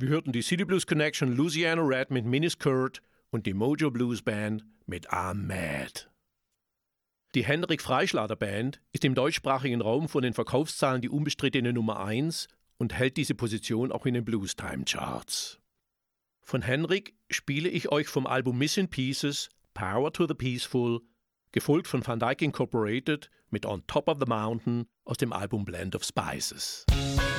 Wir hörten die City Blues Connection Louisiana Red mit Miniskirt und die Mojo Blues Band mit I'm Mad. Die Henrik Freischlader Band ist im deutschsprachigen Raum von den Verkaufszahlen die unbestrittene Nummer 1 und hält diese Position auch in den Blues Time Charts. Von Henrik spiele ich euch vom Album Missing Pieces Power to the Peaceful, gefolgt von Van Dyke Incorporated mit On Top of the Mountain aus dem Album Blend of Spices.